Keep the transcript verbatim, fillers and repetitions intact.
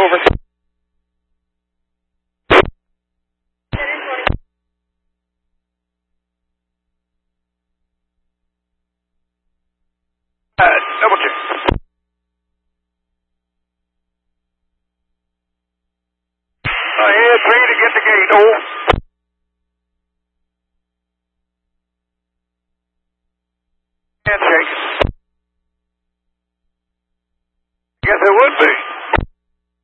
over. Uh, double check. Ahead, three to get the gate. Oh. Handshake.